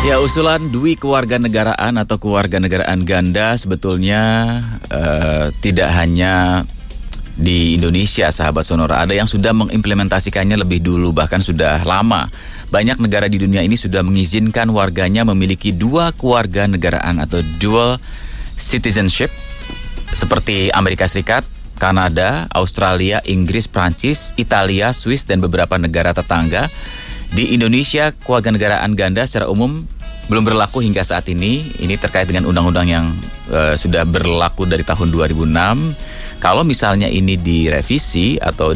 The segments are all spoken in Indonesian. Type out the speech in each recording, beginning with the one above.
Ya, usulan Dwi kewarganegaraan atau kewarganegaraan ganda sebetulnya tidak hanya di Indonesia, sahabat Sonora. Ada yang sudah mengimplementasikannya lebih dulu, bahkan sudah lama. Banyak negara di dunia ini sudah mengizinkan warganya memiliki dua kewarganegaraan atau dual citizenship, seperti Amerika Serikat, Kanada, Australia, Inggris, Prancis, Italia, Swiss, dan beberapa negara tetangga. Di Indonesia, kewarganegaraan ganda secara umum belum berlaku hingga saat ini. Ini terkait dengan undang-undang yang sudah berlaku dari tahun 2006. Kalau misalnya ini direvisi atau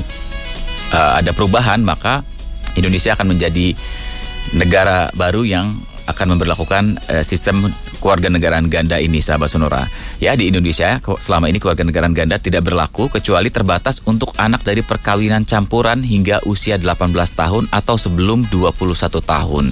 ada perubahan, maka Indonesia akan menjadi negara baru yang akan memberlakukan sistem kewarganegaraan ganda ini, sahabat Sonora. Ya, di Indonesia selama ini kewarganegaraan ganda tidak berlaku kecuali terbatas untuk anak dari perkawinan campuran hingga usia 18 tahun atau sebelum 21 tahun.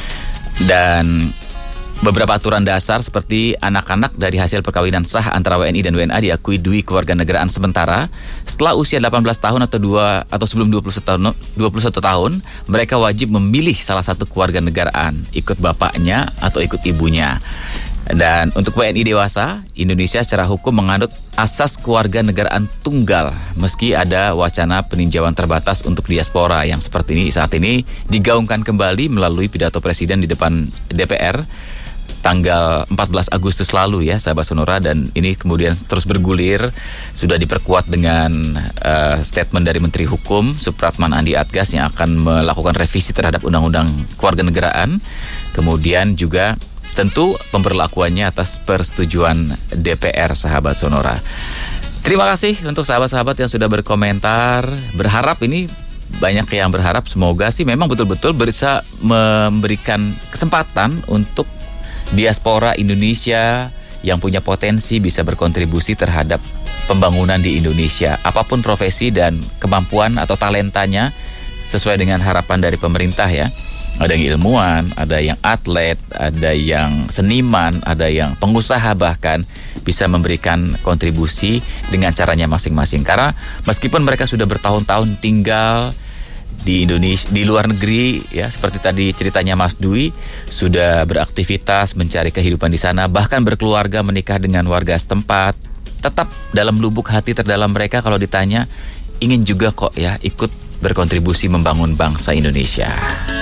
Dan beberapa aturan dasar seperti anak-anak dari hasil perkawinan sah antara WNI dan WNA diakui dui kewarganegaraan sementara. Setelah usia 18 tahun atau sebelum 21 tahun, mereka wajib memilih salah satu kewarganegaraan, ikut bapaknya atau ikut ibunya. Dan untuk WNI dewasa, Indonesia secara hukum menganut asas kewarganegaraan tunggal, meski ada wacana peninjauan terbatas untuk diaspora yang seperti ini saat ini digaungkan kembali melalui pidato Presiden di depan DPR tanggal 14 Agustus lalu, ya sahabat Sonora. Dan ini kemudian terus bergulir, sudah diperkuat dengan statement dari Menteri Hukum Supratman Andi Adgas yang akan melakukan revisi terhadap Undang-Undang Kewarganegaraan. Kemudian juga tentu pemberlakuannya atas persetujuan DPR, sahabat Sonora. Terima kasih untuk sahabat-sahabat yang sudah berkomentar. Berharap ini banyak yang berharap semoga sih memang betul-betul bisa memberikan kesempatan untuk diaspora Indonesia yang punya potensi bisa berkontribusi terhadap pembangunan di Indonesia. Apapun profesi dan kemampuan atau talentanya sesuai dengan harapan dari pemerintah, ya. Ada yang ilmuwan, ada yang atlet, ada yang seniman, ada yang pengusaha, bahkan bisa memberikan kontribusi dengan caranya masing-masing. Karena meskipun mereka sudah bertahun-tahun tinggal di Indonesia, di luar negeri, ya seperti tadi ceritanya Mas Dwi, sudah beraktivitas mencari kehidupan di sana, bahkan berkeluarga, menikah dengan warga setempat, tetap dalam lubuk hati terdalam mereka kalau ditanya ingin juga kok ya ikut berkontribusi membangun bangsa Indonesia.